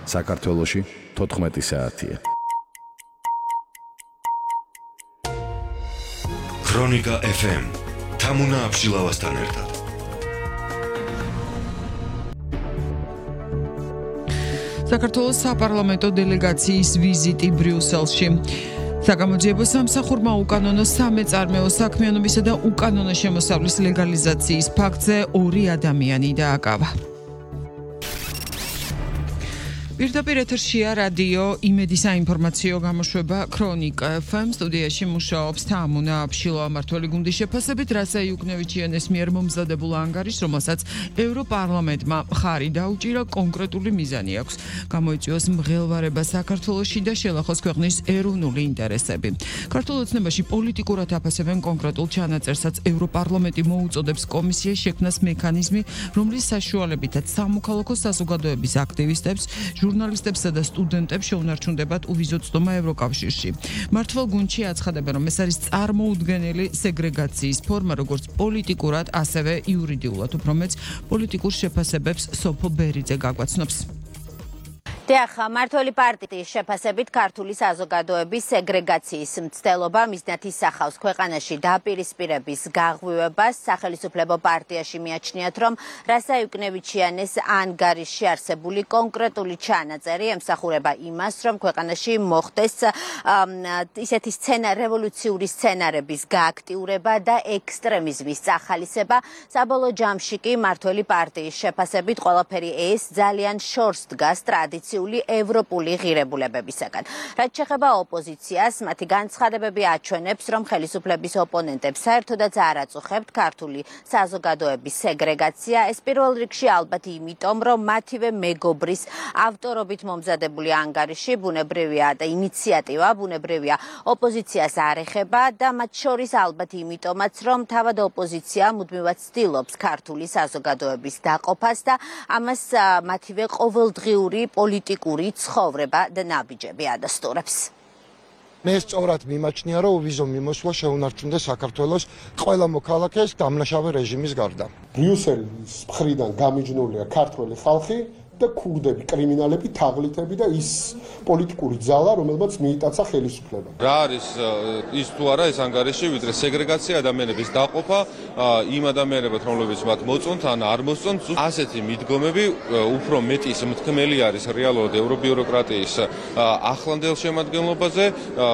საქართველოში 14 საათია. ქრონიკა FM თამუნა აბშილავასთან ერთად. საქართველოს საპარლამენტო დელეგაციის ვიზიტი ბრიუსელში. საგამოძიებო სამსახურმა უკანონო სამეწარმეო საქმიანობისა და უკანონო შემოსავლის ლეგალიზაციის ფაქტზე 2 ადამიანი დააკავა. პირდაპირ ეთერშია რადიო იმედი საინფორმაციო გამოშვება ქრონიკა FM სტუდიაში მუშაობს თამუნა აბშილოვა მმართველი გუნდის შეფასებით რასა იუკნევიჩიანეს მიერ მომზადებულ ანგარიშს, რომელსაც ევროპარლამენტმა მხარი დაუჭირა, კონკრეტული მიზანი აქვს. გამოიწვიოს მღელვარება საქართველოში და შელახოს ქვეყნის ეროვნული ინტერესები. ქართულ ოცნებაში პოლიტიკურად აფასებენ კონკრეტულ ჩანაწერსაც ევროპარლამენტი მოუწოდებს კომისიის შექმნას მექანიზმი, რომლის საშუალებითაც სამოქალაქო საზოგადოების აქტივისტებს, ჟურნალისტებსა და სტუდენტებს შეუნარჩუნდებათ უვიზო წვდომა ევროკავშირში. მმართველ გუნდში აცხადებენ, რომ ეს არის წარმოუდგენელი სეგრეგაციის ფორმა, როგორც პოლიტიკურად, ასევე იურიდიულად, უფრო მეც პოლიტიკურ შეფასებებს სოფო ბერიძე გაგვაცნობს. დიახ, მმართველი პარტიის შეფასებით ქართული საზოგადოების სეგრეგაციის მცდელობა მიზნად ისახავს ქვეყანაში დაპირისპირების გაღვივებას. სახელმწიფო პარტიაში მიაჩნიათ, რომ რასა იუკნევიჩიანეს ანგარიშში არსებული კონკრეტული ჩანაწერი ემსახურება იმას, რომ ქვეყანაში მოხდეს ისეთი რევოლუციური სცენარების გააქტიურება და ექსტრემიზმის წახალისება. საბოლოო ჯამში კი მმართველი პარტიის შეფასებით ყველაფერი ეს ძალიან შორს დგას ტრადიციული ევროპული ღირებულებებისაგან. რაც შეეხება ოპოზიციას, მათი განცხადებები აჩვენებს, რომ ხელისუფლების ოპონენტებს საერთოდაც არ აწუხებთ ქართული საზოგადოების სეგრეგაცია. ეს პირველ რიგში ალბათ იმიტომ, რომ მათივე მეგობრის ავტორობით მომზადებული ანგარიში ბუნებრივია და ინიციატივა ბუნებრივია ოპოზიციას არ ეხება და მათ შორის ალბათ იმიტომაც, რომ თავად ოპოზიცია მუდმივად ცდილობს ქართული საზოგადოების დაყოფას და ამას მათივე ყოველდღიური პოლიტიკური ცხოვრება და ნაბიჯები ადასტურებს. მე სწორად მიმაჩნია, რომ ვიზო მიმოსვლა შეუნარჩუნდეს საქართველოს ყველა მოქალაქეს დამნაშავე რეჟიმის გარდა. ბრიუსელის მხრიდან გამიჯნულია ქართველი ხალხი და ქურდები, კრიმინალები, თაღლითები და ის პოლიტიკური ძალა, რომელმაც მიიტაცა ხელისუფლება. რა არის ის თუ არა ეს ანგარიში, ვიდრე სეგრეგაცია, ადამიანების დაყოფა, იმ ადამიანებად, რომლებიც მათ მოწონთ ან არ მოწონთ, ასეთი მიდგომები უფრო მეტის მთქმელი არის რეალურად ევრობიუროკრატიის ახლანდელ შემადგენლობაზე.